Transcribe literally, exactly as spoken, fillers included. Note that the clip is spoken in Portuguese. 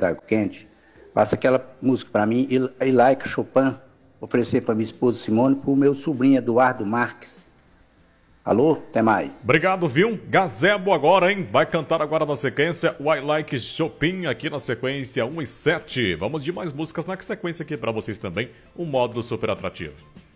d'água quente. Passa aquela música para mim, I Like Chopin, oferecer para minha esposa Simone, para o meu sobrinho Eduardo Marques. Alô, até mais. Obrigado, viu? Gazebo agora, hein? Vai cantar agora na sequência o I Like Chopin aqui na sequência um e sete. Vamos de mais músicas na sequência aqui para vocês também, um módulo super atrativo.